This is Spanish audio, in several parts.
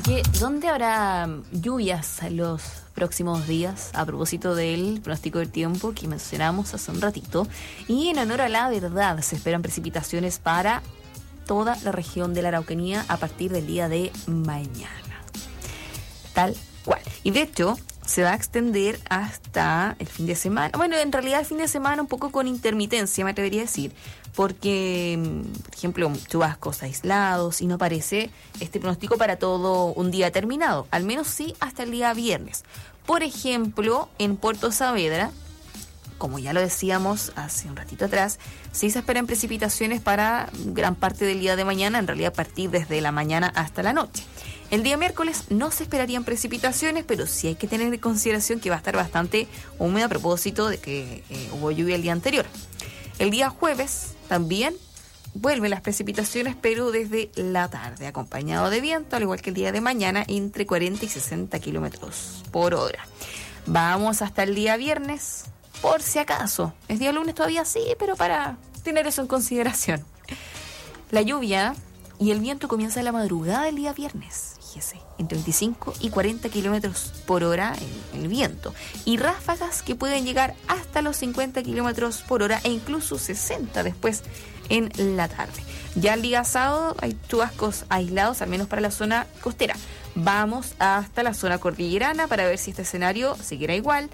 que ¿dónde habrá lluvias los próximos días? A propósito del pronóstico del tiempo que mencionamos hace un ratito. Y en honor a la verdad, se esperan precipitaciones para toda la región de la Araucanía a partir del día de mañana. Tal cual. Y de hecho, se va a extender hasta el fin de semana. Bueno, en realidad el fin de semana un poco con intermitencia, me atrevería a decir. Porque, por ejemplo, chubascos aislados y no aparece este pronóstico para todo un día terminado. Al menos sí hasta el día viernes. Por ejemplo, en Puerto Saavedra, como ya lo decíamos hace un ratito atrás, sí se esperan precipitaciones para gran parte del día de mañana, en realidad a partir desde la mañana hasta la noche. El día miércoles no se esperarían precipitaciones, pero sí hay que tener en consideración que va a estar bastante húmedo a propósito de que hubo lluvia el día anterior. El día jueves también vuelven las precipitaciones, pero desde la tarde, acompañado de viento, al igual que el día de mañana, entre 40 y 60 kilómetros por hora. Vamos hasta el día viernes, por si acaso. Es día lunes todavía sí, pero para tener eso en consideración. La lluvia y el viento comienza a la madrugada del día viernes. Fíjese, entre 25 y 40 kilómetros por hora el viento. Y ráfagas que pueden llegar hasta los 50 kilómetros por hora e incluso 60 después en la tarde. Ya el día sábado hay chubascos aislados, al menos para la zona costera. Vamos hasta la zona cordillerana para ver si este escenario seguirá igual.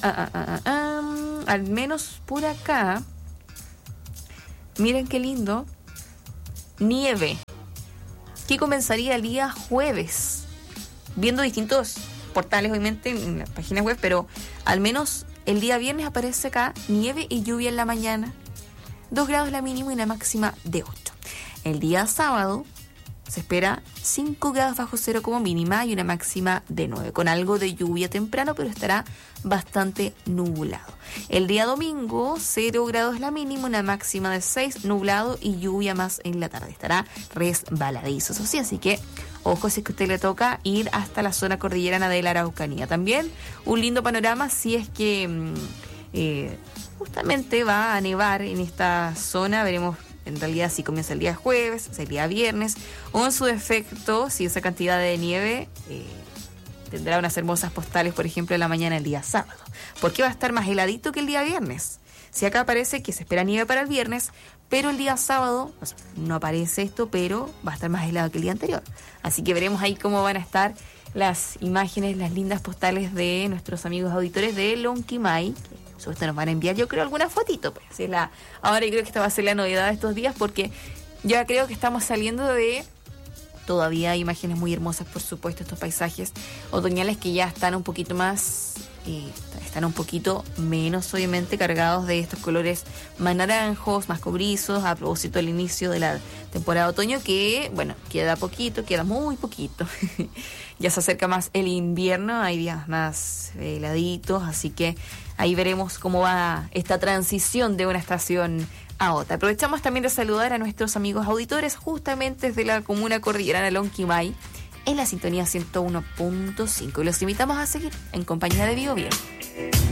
Al menos por acá. Miren qué lindo. Nieve. Que comenzaría el día jueves. Viendo distintos portales, obviamente, en las páginas web, pero al menos el día viernes aparece acá nieve y lluvia en la mañana. 2 grados la mínima y una máxima de 8. El día sábado se espera 5 grados bajo cero como mínima y una máxima de 9, con algo de lluvia temprano, pero estará bastante nublado. El día domingo, 0 grados la mínima, una máxima de 6, nublado y lluvia más en la tarde. Estará resbaladizo, eso sí, así que ojo si es que a usted le toca ir hasta la zona cordillerana de la Araucanía. También un lindo panorama si es que justamente va a nevar en esta zona. Veremos en realidad si comienza el día jueves, el día viernes, o en su defecto, si esa cantidad de nieve tendrá unas hermosas postales, por ejemplo, en la mañana del día sábado. ¿Por qué va a estar más heladito que el día viernes? Si acá aparece que se espera nieve para el viernes, pero el día sábado, o sea, no aparece esto, pero va a estar más helado que el día anterior. Así que veremos ahí cómo van a estar las imágenes, las lindas postales de nuestros amigos auditores de Lonquimay. Sobre esto nos van a enviar, yo creo, alguna fotito. Pues. Ahora yo creo que esta va a ser la novedad de estos días, porque ya creo que estamos saliendo de... Todavía hay imágenes muy hermosas, por supuesto, estos paisajes otoñales que ya están un poquito más... están un poquito menos, obviamente, cargados de estos colores más naranjos, más cobrizos, a propósito del inicio de la temporada de otoño, que, bueno, queda poquito, queda muy poquito. Ya se acerca más el invierno, hay días más heladitos, así que ahí veremos cómo va esta transición de una estación a otra. Aprovechamos también de saludar a nuestros amigos auditores justamente desde la comuna cordillerana Lonquimay en la sintonía 101.5 y los invitamos a seguir en compañía de BioBio.